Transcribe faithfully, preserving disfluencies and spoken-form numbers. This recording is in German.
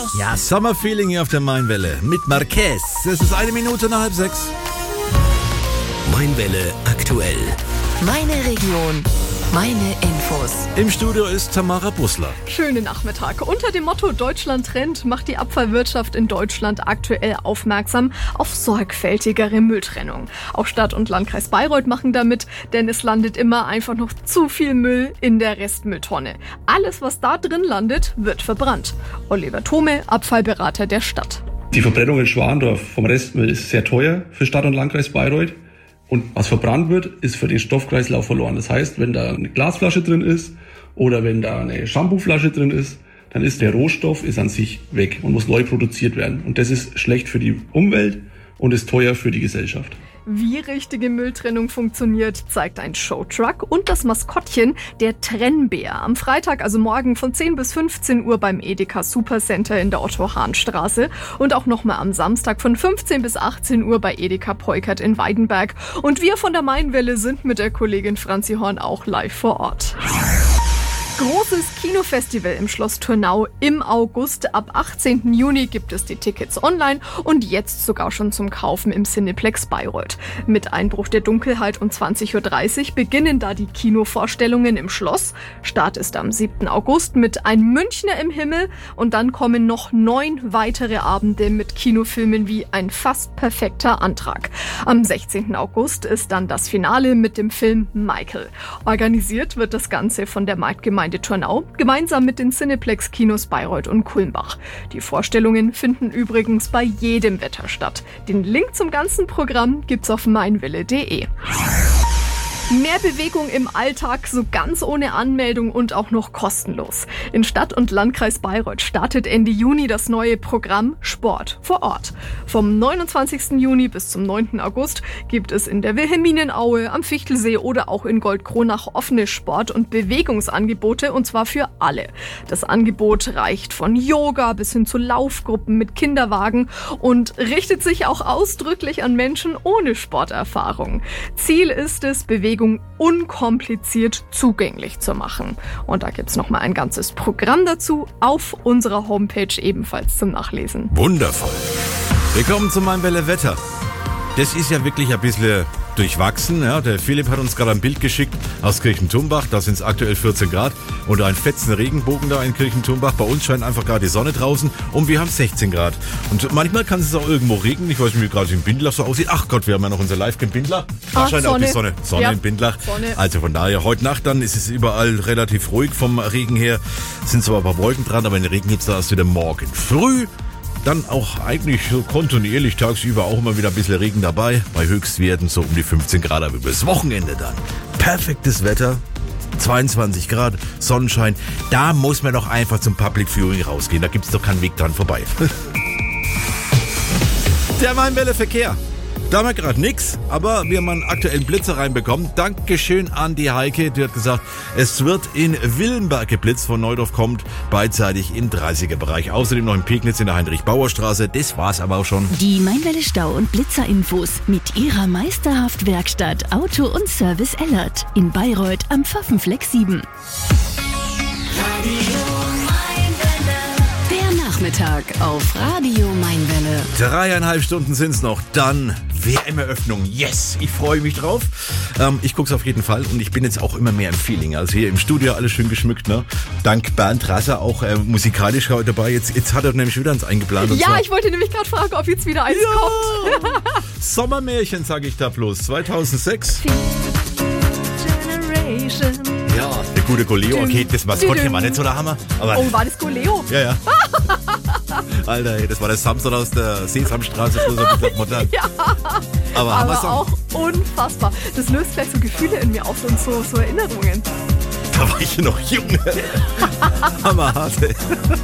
Ja, Sommerfeeling hier auf der Mainwelle mit Marquez. Es ist eine Minute nach halb sechs. Mainwelle aktuell. Meine Region, meine Infos. Im Studio ist Tamara Bussler. Schönen Nachmittag. Unter dem Motto Deutschland trennt macht die Abfallwirtschaft in Deutschland aktuell aufmerksam auf sorgfältigere Mülltrennung. Auch Stadt und Landkreis Bayreuth machen damit, denn es landet immer einfach noch zu viel Müll in der Restmülltonne. Alles, was da drin landet, wird verbrannt. Oliver Thome, Abfallberater der Stadt. Die Verbrennung in Schwandorf vom Restmüll ist sehr teuer für Stadt und Landkreis Bayreuth. Und was verbrannt wird, ist für den Stoffkreislauf verloren. Das heißt, wenn da eine Glasflasche drin ist oder wenn da eine Shampooflasche drin ist, dann ist der Rohstoff ist an sich weg und muss neu produziert werden. Und das ist schlecht für die Umwelt und ist teuer für die Gesellschaft. Wie richtige Mülltrennung funktioniert, zeigt ein Showtruck und das Maskottchen, der Trennbär. Am Freitag, also morgen von zehn bis fünfzehn Uhr beim Edeka Supercenter in der Otto-Hahn-Straße und auch nochmal am Samstag von fünfzehn bis achtzehn Uhr bei Edeka Peukert in Weidenberg. Und wir von der Mainwelle sind mit der Kollegin Franzi Horn auch live vor Ort. Großes Kinofestival im Schloss Turnau im August. Ab achtzehnten Juni gibt es die Tickets online und jetzt sogar schon zum Kaufen im Cineplex Bayreuth. Mit Einbruch der Dunkelheit um zwanzig Uhr dreißig beginnen da die Kinovorstellungen im Schloss. Start ist am siebten August mit Ein Münchner im Himmel und dann kommen noch neun weitere Abende mit Kinofilmen wie Ein fast perfekter Antrag. Am sechzehnten August ist dann das Finale mit dem Film Michael. Organisiert wird das Ganze von der Marktgemeinde Turnau, gemeinsam mit den Cineplex-Kinos Bayreuth und Kulmbach. Die Vorstellungen finden übrigens bei jedem Wetter statt. Den Link zum ganzen Programm gibt's auf mainwelle punkt de. Mehr Bewegung im Alltag, so ganz ohne Anmeldung und auch noch kostenlos. In Stadt und Landkreis Bayreuth startet Ende Juni das neue Programm Sport vor Ort. Vom neunundzwanzigsten Juni bis zum neunten August gibt es in der Wilhelminenaue, am Fichtelsee oder auch in Goldkronach offene Sport- und Bewegungsangebote und zwar für alle. Das Angebot reicht von Yoga bis hin zu Laufgruppen mit Kinderwagen und richtet sich auch ausdrücklich an Menschen ohne Sporterfahrung. Ziel ist es, Bewegung unkompliziert zugänglich zu machen. Und da gibt's noch mal ein ganzes Programm dazu auf unserer Homepage ebenfalls zum Nachlesen. Wundervoll. Willkommen zu Mainwelle Wetter. Das ist ja wirklich ein bisschen durchwachsen. Ja, der Philipp hat uns gerade ein Bild geschickt aus Kirchenthumbach. Da sind es aktuell vierzehn Grad und ein fetzen Regenbogen da in Kirchenthumbach. Bei uns scheint einfach gerade die Sonne draußen und wir haben sechzehn Grad. Und manchmal kann es auch irgendwo regnen. Ich weiß nicht, wie gerade in Bindlach so aussieht. Ach Gott, wir haben ja noch unser Live in Bindlach. Da Ach, scheint Sonne. auch die Sonne. Sonne Ja. in Bindlach. Sonne. Also von daher, heute Nacht dann ist es überall relativ ruhig vom Regen her. Sind zwar ein paar Wolken dran, aber den Regen gibt es da erst wieder morgen früh. Dann auch eigentlich so kontinuierlich tagsüber auch immer wieder ein bisschen Regen dabei. Bei Höchstwerten so um die fünfzehn Grad, aber übers Wochenende dann. Perfektes Wetter, zweiundzwanzig Grad, Sonnenschein. Da muss man doch einfach zum Public Viewing rausgehen. Da gibt es doch keinen Weg dran vorbei. Der Mainwelle Verkehr. Da haben wir gerade nichts, aber wir haben einen aktuellen Blitzer reinbekommen. Dankeschön an die Heike, die hat gesagt, es wird in Willenberg geblitzt, von Neudorf kommt, beidseitig im dreißiger Bereich. Außerdem noch in Pegnitz in der Heinrich-Bauer-Straße. Das war's aber auch schon. Die Mainwelle Stau- und Blitzerinfos mit ihrer meisterhaft Werkstatt Auto und Service Ellert in Bayreuth am Pfaffenfleck sieben. Der Nachmittag auf Radio Mainwelle. Dreieinhalb Stunden sind's noch, dann W M-Eröffnung. Yes, ich freue mich drauf. Ähm, ich guck's auf jeden Fall und ich bin jetzt auch immer mehr im Feeling. Also hier im Studio alles schön geschmückt, ne? Dank Bernd Rasser auch äh, musikalisch heute dabei. Jetzt, jetzt hat er nämlich wieder eins eingeplant. und Ja, zwar- ich wollte nämlich gerade fragen, ob jetzt wieder eins Ja. kommt. Sommermärchen, sag ich da bloß. zweitausendsechs. Generation. Ja, der gute Goleo. Okay, das Maskottchen war nicht so der Hammer. Aber Oh, war das Goleo? ja, ja. Alter, ey, das war der Samson aus der Sesamstraße. So ein bisschen modern. Ja, Aber, aber Hammer-Song. auch unfassbar. Das löst gleich so Gefühle in mir aus und so, so Erinnerungen. Da war ich noch jung. Hammerhart, ey.